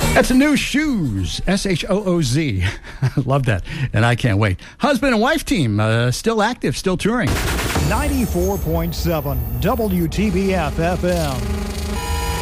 That's a new Shoes, S-H-O-O-Z. Love that, and I can't wait. Husband and wife team, still active, still touring. 94.7 WTBF FM.